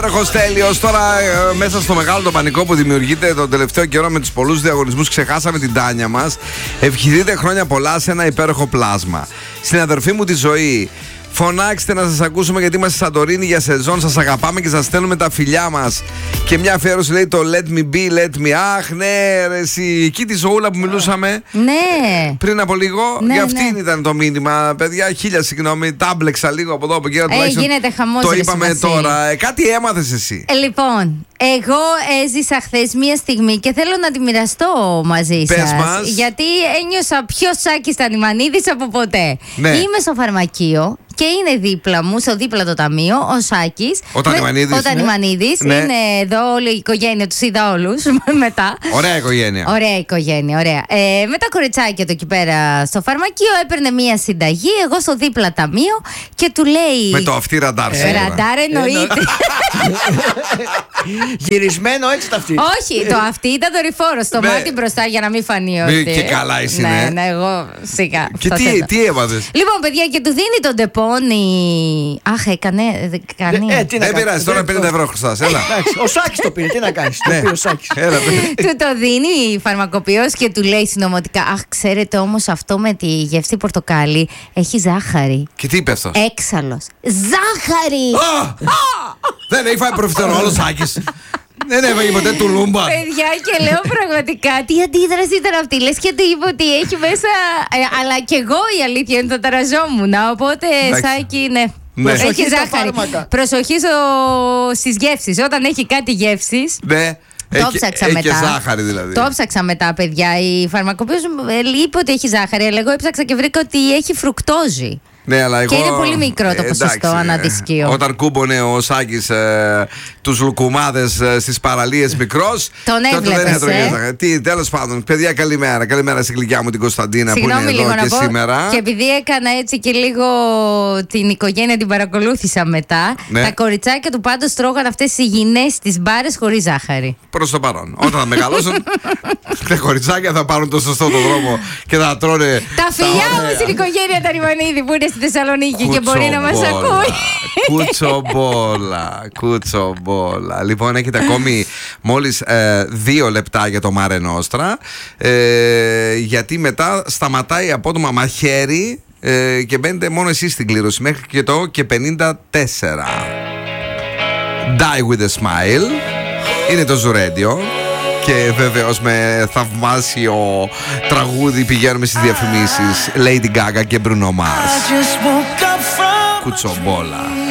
Στέλιος, τώρα μέσα στο μεγάλο το πανικό που δημιουργείται τον τελευταίο καιρό με τους πολλούς διαγωνισμούς, ξεχάσαμε την Τάνια μας. Ευχηθείτε χρόνια πολλά σε ένα υπέροχο πλάσμα. Στην αδερφή μου τη Ζωή, φωνάξτε να σας ακούσουμε γιατί είμαστε στη Σαντορίνη για σεζόν. Σας αγαπάμε και σας στέλνουμε τα φιλιά μας. Και μια αφιέρωση λέει το Let me be, let me. Αχ, ναι, ρε, εσύ. Εκεί τη Ζωούλα που μιλούσαμε. Ναι. Πριν από λίγο. Ναι, για αυτήν ναι. ήταν το μήνυμα. Παιδιά, χίλια συγγνώμη. Τάμπλεξα λίγο από εδώ από εκεί. Γίνεται χαμός. Το είπαμε τώρα. Κάτι έμαθες εσύ. Λοιπόν, εγώ έζησα χθες μία στιγμή και θέλω να τη μοιραστώ μαζί σας. Πες μας. Γιατί ένιωσα πιο Σάκης Τανιμανίδης από ποτέ. Ναι. Είμαι στο φαρμακείο και είναι δίπλα μου, στο δίπλατο ταμείο, ο Σάκης. Ο Τανιμανίδης. Ο Τανιμανίδης. Ναι. Είναι εδώ όλη η οικογένεια, τους είδα όλους μετά. Ωραία οικογένεια. Ωραία οικογένεια, ωραία. Με τα κοριτσάκια του εκεί πέρα στο φαρμακείο έπαιρνε μία συνταγή. Εγώ στο δίπλα ταμείο και του λέει. Με το αυτή ραντάρ. Ραντάρ εννοείται. Γυρισμένο έτσι τα αυτή. Όχι, το αυτή ήταν δορυφόρο στο μάτι μπροστά για να μην φανεί ότι. Και καλά εσύ, ναι. Ναι, εγώ σιγά. Και τι έβαζες. Λοιπόν, παιδιά, και του δίνει τον τεπώνι. Αχ, έκανε. Τι να Δεν πειράζει, τώρα 50 ευρώ χρωστάς. Έλα. Ο Σάκης το πήρε, τι να κάνεις. Το πήρε ο Σάκης. Του το δίνει η φαρμακοποιός και του λέει συνωμοτικά. Αχ, ξέρετε όμως αυτό με τη γεύση πορτοκάλι έχει ζάχαρη. Και τι είπε αυτός. Έξαλλος. Ζάχαρη! Δεν έχει φάει προφιτερόλ ο Σάκης. Δεν έβαγε ποτέ του Λούμπα. Παιδιά, και λέω πραγματικά τι αντίδραση ήταν αυτή. Λες και του είπε ότι έχει μέσα. Αλλά και εγώ η αλήθεια είναι το ταραζόμουν. Οπότε, Σάκη, ναι. Έχει ζάχαρη. Προσοχή στις γεύσεις. Όταν έχει κάτι γεύσεις. Ναι. Το ψάξα μετά. Και ζάχαρη δηλαδή. Το ψάξα μετά, παιδιά. Η φαρμακοποιός είπε ότι έχει ζάχαρη, αλλά εγώ έψαξα και βρήκα ότι έχει φρουκτόζη. Ναι, αλλά εγώ... Και είναι πολύ μικρό το ποσοστό αναντισκείο. Όταν κούμπονε ο Σάκης τους λουκουμάδες στις παραλίες μικρός, τον έβλεπες. Τέλος πάντων, παιδιά, καλημέρα. Καλημέρα στη γλυκιά μου την Κωνσταντίνα. Συγγνώμη, που είναι εδώ και σήμερα. Και επειδή έκανα έτσι και λίγο την οικογένεια την παρακολούθησα μετά, ναι. Τα κοριτσάκια του πάντως τρώγαν αυτές οι υγιεινές τις μπάρες χωρίς ζάχαρη. Προς το παρόν. Όταν θα μεγαλώσουν, τα κοριτσάκια θα πάρουν το σωστό το δρόμο και θα τρώνε. Τα φιλιά μου στην οικογένεια Τανιμανίδη που είναι στη Θεσσαλονίκη και μπορεί να μας ακούει. Κουτσομπόλα. Λοιπόν, έχετε ακόμη μόλις 2 λεπτά για το Mare Nostra, γιατί μετά σταματάει απότομα μαχαίρι και μπαίνετε μόνο εσείς στην κλήρωση μέχρι και το και 54. Die with a Smile είναι το Zoo Radio. Και βεβαίως με θαυμάσιο τραγούδι πηγαίνουμε στις διαφημίσεις Lady Gaga και Bruno Mars. Κουτσομπόλα.